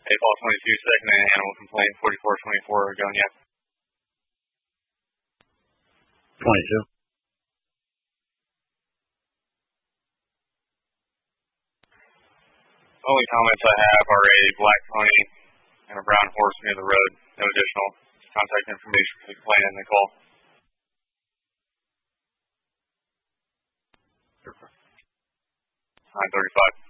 Ball 22, second and animal complaint, 4424, going yet. 22. Only comments I have are a black pony and a brown horse near the road. No additional contact information for the complainant and the call. 9:35.